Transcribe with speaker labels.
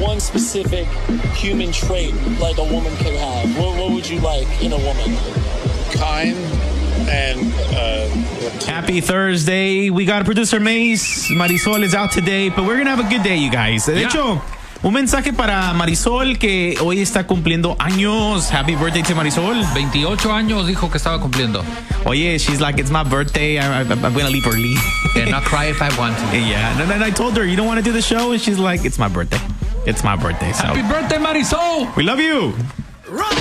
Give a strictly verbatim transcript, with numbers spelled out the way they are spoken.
Speaker 1: one specific human trait like a woman could have, what, what would you like in a woman?
Speaker 2: Kind and uh,
Speaker 3: Happy Thursday. We got producer Mace. Marisol is out today, but we're going to have a good day, you guys. De
Speaker 4: Yeah.
Speaker 3: hecho, un mensaje para Marisol que hoy está cumpliendo años. Happy birthday to Marisol.
Speaker 4: veintiocho años dijo que estaba cumpliendo.
Speaker 3: Oye, she's like, it's my birthday. I, I, I'm going to leave early.
Speaker 4: And not cry if I want to.
Speaker 3: Yeah. And then I told her, you don't want to do the show? And she's like, it's my birthday. It's my birthday. So
Speaker 4: Happy birthday, Marisol!
Speaker 3: we love you.